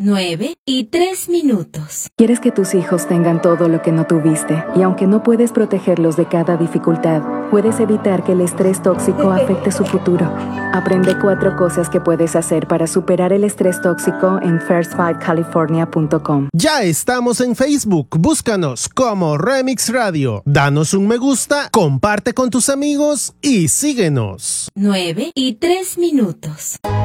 9:03. Quieres que tus hijos tengan todo lo que no tuviste, y aunque no puedes protegerlos de cada dificultad, puedes evitar que el estrés tóxico afecte su futuro. Aprende 4 cosas que puedes hacer para superar el estrés tóxico en first5california.com. Ya estamos en Facebook, búscanos como Remix Radio. Danos un me gusta, comparte con tus amigos y síguenos. 9:03.